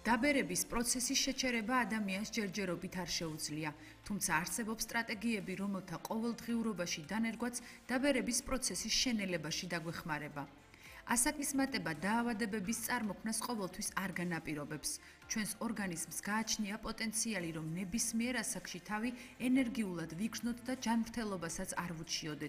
დაბერების პროცესის შეჩერება ადამიანს ჯერჯერობით არ შეუძლია, თუმცა არსებობს სტრატეგიები, რომელთა ყოველდღიურობაში დანერგვაც დაბერების პროცესის შენელებაში დაგვეხმარება. ასაკის მატება დაავადებების წარმოქმნას ყოველთვის არ განაპირობებს. ჩვენს ორგანიზმს გააჩნია პოტენციალი, რომ ნებისმიერ ასაკში თავი ენერგიულად ვიგრძნოთ და ჯანმრთელობასაც არ ვუჩიოდეთ.